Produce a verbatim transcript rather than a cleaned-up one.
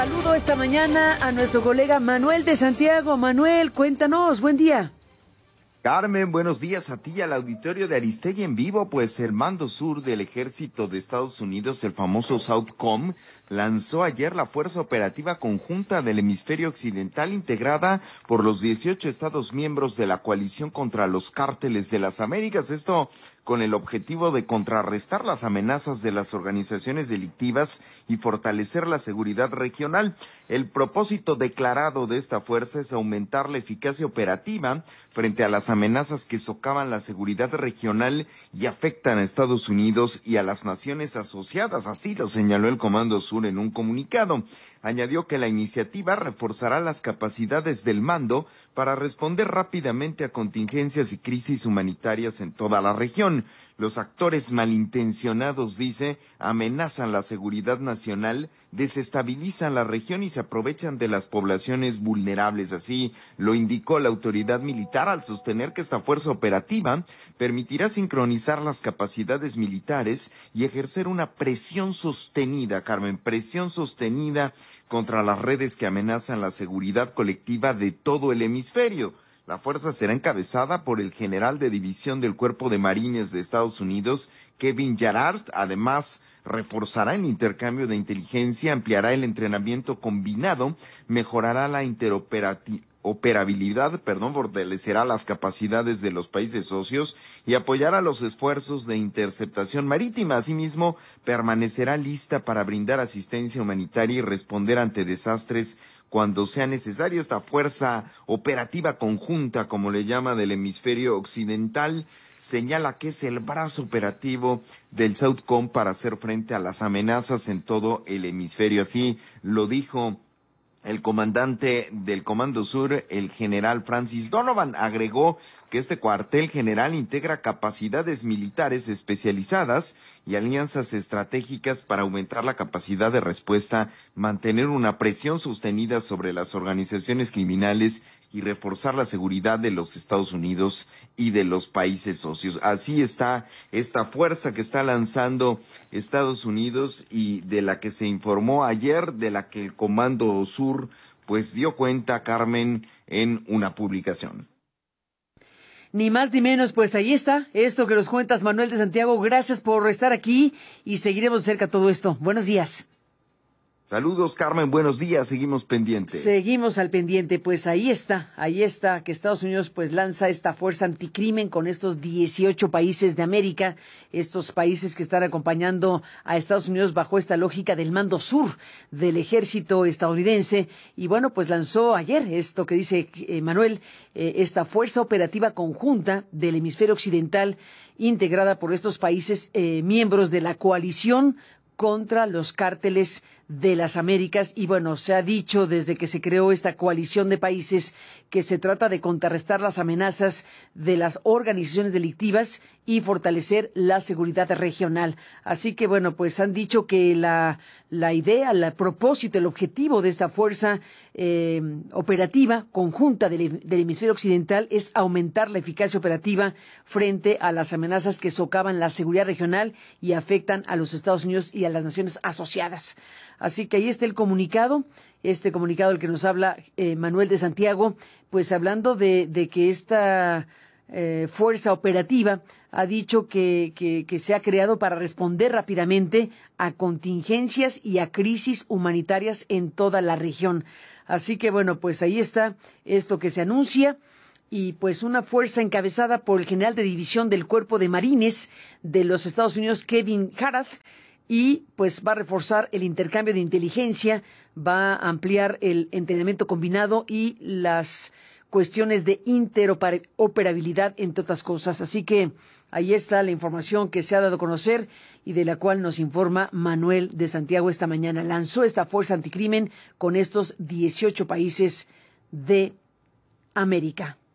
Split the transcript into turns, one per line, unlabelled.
Saludo esta mañana a nuestro colega Manuel de Santiago. Manuel, cuéntanos, buen día.
Carmen, buenos días a ti y al auditorio de Aristegui en vivo. Pues el Mando Sur del Ejército de Estados Unidos, el famoso SOUTHCOM, lanzó ayer la Fuerza Operativa Conjunta del Hemisferio Occidental, integrada por los dieciocho estados miembros de la coalición contra los cárteles de las Américas. Esto con el objetivo de contrarrestar las amenazas de las organizaciones delictivas y fortalecer la seguridad regional. El propósito declarado de esta fuerza es aumentar la eficacia operativa frente a las amenazas que socavan la seguridad regional y afectan a Estados Unidos y a las naciones asociadas. Así lo señaló el Comando Sur en un comunicado. Añadió que la iniciativa reforzará las capacidades del mando para responder rápidamente a contingencias y crisis humanitarias en toda la región. Los actores malintencionados, dice, amenazan la seguridad nacional, desestabilizan la región y se aprovechan de las poblaciones vulnerables. Así lo indicó la autoridad militar al sostener que esta fuerza operativa permitirá sincronizar las capacidades militares y ejercer una presión sostenida, Carmen, presión sostenida contra las redes que amenazan la seguridad colectiva de todo el hemisferio. La fuerza será encabezada por el general de división del Cuerpo de Marines de Estados Unidos, Kevin Jarrard. Además, reforzará el intercambio de inteligencia, ampliará el entrenamiento combinado, mejorará la interoperabilidad, perdón, fortalecerá las capacidades de los países socios y apoyará los esfuerzos de interceptación marítima. Asimismo, permanecerá lista para brindar asistencia humanitaria y responder ante desastres cuando sea necesario. Esta fuerza operativa conjunta, como le llama, del hemisferio occidental, señala que es el brazo operativo del SOUTHCOM para hacer frente a las amenazas en todo el hemisferio. Así lo dijo el comandante del Comando Sur, el general Francis Donovan. Agregó que este cuartel general integra capacidades militares especializadas y alianzas estratégicas para aumentar la capacidad de respuesta, mantener una presión sostenida sobre las organizaciones criminales y reforzar la seguridad de los Estados Unidos y de los países socios. Así está esta fuerza que está lanzando Estados Unidos y de la que se informó ayer, de la que el Comando Sur pues dio cuenta, Carmen, en una publicación.
Ni más ni menos, pues ahí está, esto que nos cuentas, Manuel de Santiago. Gracias por estar aquí y seguiremos de cerca todo esto. Buenos días.
Saludos, Carmen, buenos días, seguimos pendientes.
Seguimos al pendiente, pues ahí está, ahí está, que Estados Unidos pues lanza esta fuerza anticrimen con estos dieciocho países de América, estos países que están acompañando a Estados Unidos bajo esta lógica del Mando Sur del ejército estadounidense. Y bueno, pues lanzó ayer esto que dice eh, Manuel, eh, esta fuerza operativa conjunta del hemisferio occidental, integrada por estos países eh, miembros de la coalición contra los cárteles de las Américas. Y bueno, se ha dicho desde que se creó esta coalición de países que se trata de contrarrestar las amenazas de las organizaciones delictivas y fortalecer la seguridad regional. Así que bueno, pues han dicho que la, la idea, el propósito, el objetivo de esta fuerza eh, operativa conjunta del, del hemisferio occidental es aumentar la eficacia operativa frente a las amenazas que socavan la seguridad regional y afectan a los Estados Unidos y a las naciones asociadas. Así que ahí está el comunicado, este comunicado del que nos habla eh, Manuel de Santiago, pues hablando de, de que esta eh, fuerza operativa ha dicho que, que, que se ha creado para responder rápidamente a contingencias y a crisis humanitarias en toda la región. Así que bueno, pues ahí está esto que se anuncia. Y pues una fuerza encabezada por el general de división del Cuerpo de Marines de los Estados Unidos, Kevin Jarrard, y pues va a reforzar el intercambio de inteligencia, va a ampliar el entrenamiento combinado y las cuestiones de interoperabilidad, entre otras cosas. Así que ahí está la información que se ha dado a conocer y de la cual nos informa Manuel de Santiago esta mañana. Lanzó esta fuerza anticrimen con estos dieciocho países de América.